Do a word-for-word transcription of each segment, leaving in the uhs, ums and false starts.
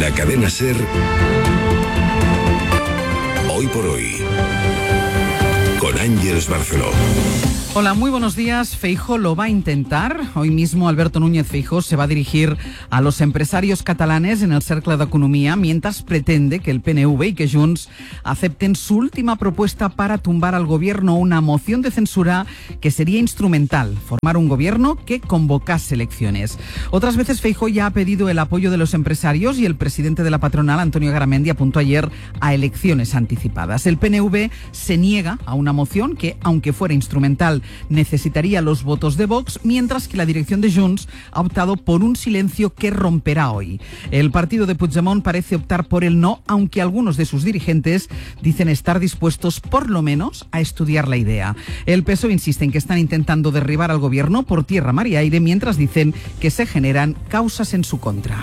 la cadena SER, Hoy por Hoy, con Ángeles Barceló. Hola, muy buenos días. Feijóo lo va a intentar. Hoy mismo Alberto Núñez Feijóo se va a dirigir a los empresarios catalanes en el Cercle d'Economia, mientras pretende que el P N V y que Junts acepten su última propuesta para tumbar al gobierno, una moción de censura que sería instrumental, formar un gobierno que convocase elecciones. Otras veces Feijóo ya ha pedido el apoyo de los empresarios y el presidente de la patronal, Antonio Garamendi, apuntó ayer a elecciones anticipadas. El P N V se niega a una moción que, aunque fuera instrumental, necesitaría los votos de Vox, mientras que la dirección de Junts ha optado por un silencio que romperá hoy. El partido de Puigdemont parece optar por el no, aunque algunos de sus dirigentes dicen estar dispuestos por lo menos a estudiar la idea. El P S O E insiste en que están intentando derribar al gobierno por tierra, mar y aire, mientras dicen que se generan causas en su contra.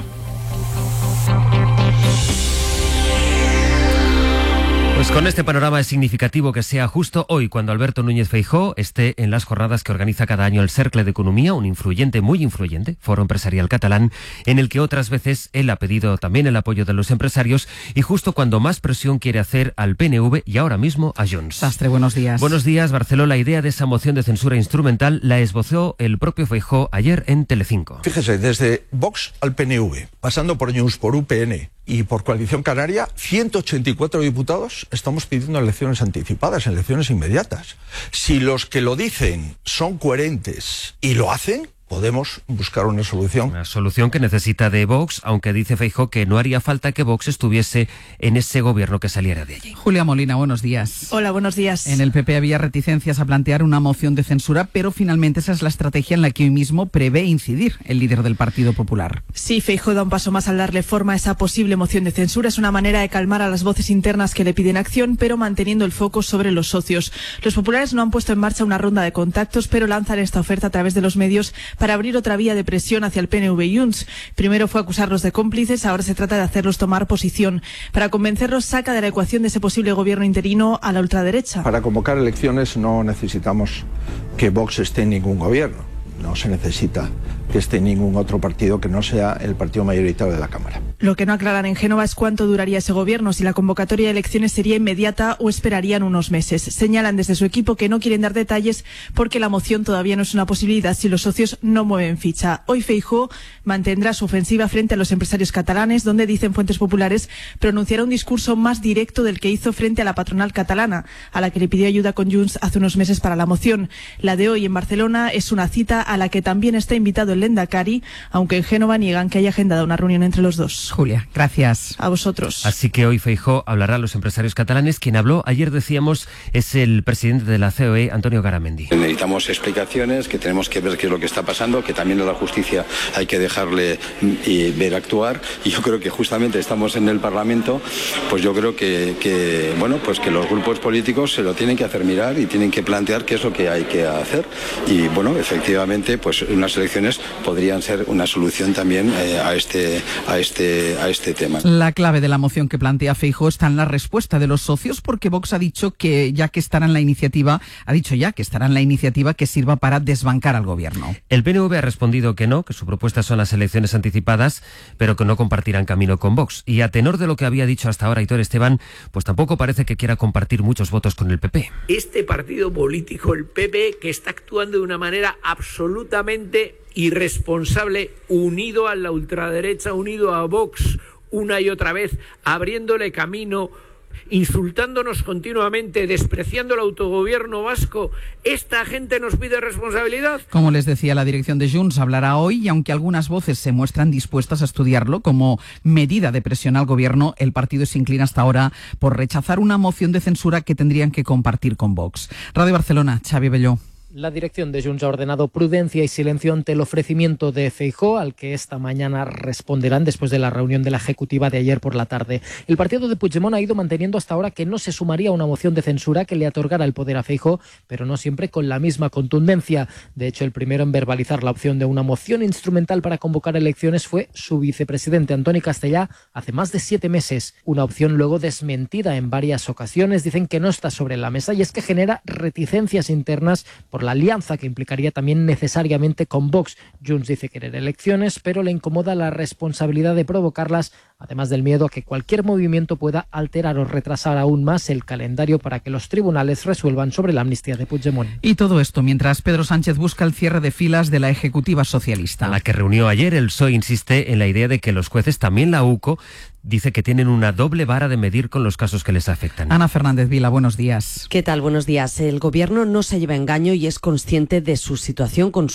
Pues con este panorama es significativo que sea justo hoy cuando Alberto Núñez Feijóo esté en las jornadas que organiza cada año el Cercle d'Economia, un influyente, muy influyente foro empresarial catalán, en el que otras veces él ha pedido también el apoyo de los empresarios, y justo cuando más presión quiere hacer al P N V y ahora mismo a Junts. Sastre, buenos días. Buenos días, Barceló. La idea de esa moción de censura instrumental la esbozó el propio Feijóo ayer en Telecinco. Fíjese, desde Vox al P N V, pasando por Junts, por U P N y por Coalición Canaria, ciento ochenta y cuatro diputados estamos pidiendo elecciones anticipadas, elecciones inmediatas. Si los que lo dicen son coherentes y lo hacen, podemos buscar una solución. Una solución que necesita de Vox, aunque dice Feijóo que no haría falta que Vox estuviese en ese gobierno que saliera de allí. Julia Molina, buenos días. Hola, buenos días. En el P P había reticencias a plantear una moción de censura, pero finalmente esa es la estrategia en la que hoy mismo prevé incidir el líder del Partido Popular. Sí, Feijóo da un paso más al darle forma a esa posible moción de censura. Es una manera de calmar a las voces internas que le piden acción, pero manteniendo el foco sobre los socios. Los populares no han puesto en marcha una ronda de contactos, pero lanzan esta oferta a través de los medios para abrir otra vía de presión hacia el P N V y Junts. Primero fue acusarlos de cómplices, ahora se trata de hacerlos tomar posición. Para convencerlos, saca de la ecuación de ese posible gobierno interino a la ultraderecha. Para convocar elecciones no necesitamos que Vox esté en ningún gobierno. No se necesita que esté en ningún otro partido que no sea el partido mayoritario de la Cámara. Lo que no aclaran en Génova es cuánto duraría ese gobierno, si la convocatoria de elecciones sería inmediata o esperarían unos meses. Señalan desde su equipo que no quieren dar detalles porque la moción todavía no es una posibilidad si los socios no mueven ficha. Hoy Feijóo mantendrá su ofensiva frente a los empresarios catalanes, donde, dicen fuentes populares, pronunciará un discurso más directo del que hizo frente a la patronal catalana, a la que le pidió ayuda con Junts hace unos meses para la moción. La de hoy en Barcelona es una cita a la que también está invitado el Lehendakari, aunque en Génova niegan que haya agendado una reunión entre los dos. Julia, gracias. A vosotros. Así que hoy Feijóo hablará a los empresarios catalanes. Quien habló ayer, decíamos, es el presidente de la C O E, Antonio Garamendi. Necesitamos explicaciones, que tenemos que ver qué es lo que está pasando, que también a la justicia hay que dejarle y ver actuar, y yo creo que justamente estamos en el Parlamento, pues yo creo que, que bueno, pues que los grupos políticos se lo tienen que hacer mirar y tienen que plantear qué es lo que hay que hacer, y bueno, efectivamente, pues unas elecciones podrían ser una solución también eh, a este a este a este tema. La clave de la moción que plantea Feijóo está en la respuesta de los socios, porque Vox ha dicho que ya que estará en la iniciativa, ha dicho ya que estará en la iniciativa que sirva para desbancar al gobierno. El P N V ha respondido que no, que su propuesta son las elecciones anticipadas, pero que no compartirán camino con Vox. Y a tenor de lo que había dicho hasta ahora Aitor Esteban, pues tampoco parece que quiera compartir muchos votos con el P P. Este partido político, el P P, que está actuando de una manera absolutamente irresponsable, unido a la ultraderecha, unido a Vox una y otra vez, abriéndole camino, insultándonos continuamente, despreciando el autogobierno vasco. ¿Esta gente nos pide responsabilidad? Como les decía, la dirección de Junts hablará hoy, y aunque algunas voces se muestran dispuestas a estudiarlo como medida de presión al gobierno, el partido se inclina hasta ahora por rechazar una moción de censura que tendrían que compartir con Vox. Radio Barcelona, Xavi Belló. La dirección de Junts ha ordenado prudencia y silencio ante el ofrecimiento de Feijóo, al que esta mañana responderán después de la reunión de la ejecutiva de ayer por la tarde. El partido de Puigdemont ha ido manteniendo hasta ahora que no se sumaría a una moción de censura que le otorgara el poder a Feijóo, pero no siempre con la misma contundencia. De hecho, el primero en verbalizar la opción de una moción instrumental para convocar elecciones fue su vicepresidente, Antoni Castellà, hace más de siete meses. Una opción luego desmentida en varias ocasiones. Dicen que no está sobre la mesa, y es que genera reticencias internas por la alianza que implicaría también necesariamente con Vox. Junts dice querer elecciones, pero le incomoda la responsabilidad de provocarlas además del miedo a que cualquier movimiento pueda alterar o retrasar aún más el calendario para que los tribunales resuelvan sobre la amnistía de Puigdemont. Y todo esto mientras Pedro Sánchez busca el cierre de filas de la Ejecutiva Socialista. A la que reunió ayer, el P S O E insiste en la idea de que los jueces, también la U C O, dice que tienen una doble vara de medir con los casos que les afectan. Ana Fernández Vila, buenos días. ¿Qué tal? Buenos días. El Gobierno no se lleva engaño y es consciente de su situación con